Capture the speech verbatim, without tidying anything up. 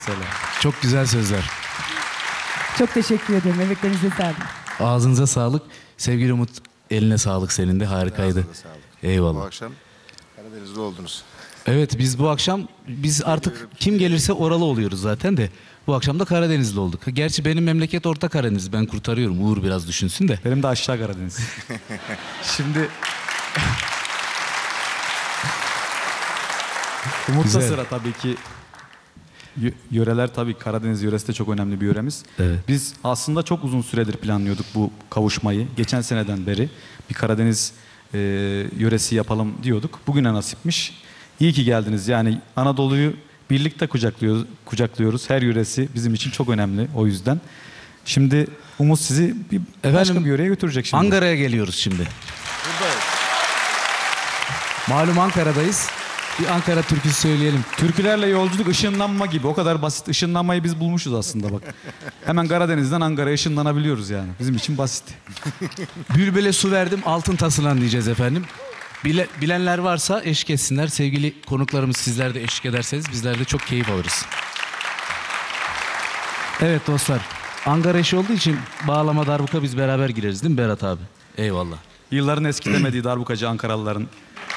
Selam. Çok güzel sözler. Çok teşekkür ederim. Emeklerinize sağlık. Ağzınıza sağlık. Sevgili Umut, eline sağlık senin de. Harikaydı. Ağzınıza sağlık. Eyvallah. Bu akşam Karadeniz'de oldunuz. Evet, biz bu akşam biz artık kim gelirse oralı oluyoruz zaten de. Bu akşam da Karadenizli olduk. Gerçi benim memleket Orta Karadeniz. Ben kurtarıyorum. Uğur biraz düşünsün de. Benim de aşağı Karadeniz. Şimdi Umut'ta Güzel. sıra tabii ki. Y- Yöreler tabii Karadeniz yöresi de çok önemli bir yöremiz. Evet. Biz aslında çok uzun süredir planlıyorduk bu kavuşmayı. Geçen seneden beri bir Karadeniz e, yöresi yapalım diyorduk. Bugüne nasipmiş. İyi ki geldiniz. Yani Anadolu'yu birlikte kucaklıyoruz. kucaklıyoruz. Her yöresi bizim için çok önemli o yüzden. Şimdi Umut sizi bir başka Efendim, bir yöreye götürecek şimdi. Ankara'ya geliyoruz şimdi. Buradayız. Malum Ankara'dayız. Bir Ankara türküsü söyleyelim. Türkülerle yolculuk ışınlanma gibi. O kadar basit. Işınlanmayı biz bulmuşuz aslında bak. Hemen Karadeniz'den Ankara'ya ışınlanabiliyoruz yani. Bizim için basit. Bülbüle su verdim, altın tasılan diyeceğiz efendim. Bile, bilenler varsa eşlik etsinler. Sevgili konuklarımız, sizler de eşlik ederseniz bizler de çok keyif alırız. Evet dostlar, Ankara işi olduğu için bağlama darbuka biz beraber gireriz değil mi Berat abi? Eyvallah. Yılların eskitemediği darbukacı Ankaralıların